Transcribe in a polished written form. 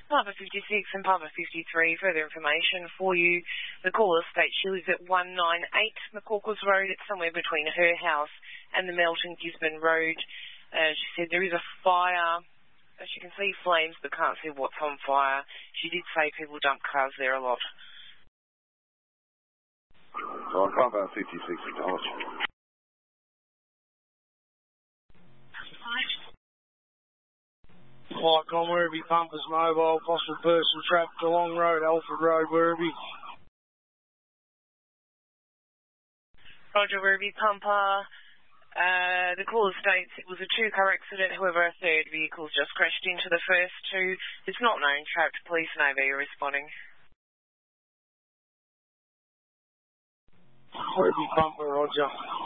Papa 56 and Papa 53, further information for you. The caller states she lives at 198 McCawkers Road. It's somewhere between her house and the Melton Gisborne Road. She said there is a fire. She can see flames but can't see what's on fire. She did say people dump cars there a lot. Right, Papa 56, Thomas. Like on Werribee Pumpers Mobile, possible person trapped along road, Alfred Road, Werribee. Roger, Werribee Pumper. The caller states it was a two-car accident, however a third vehicle's just crashed into the first two. It's not known trapped. Police and AV are responding. Werribee Pumper, Roger.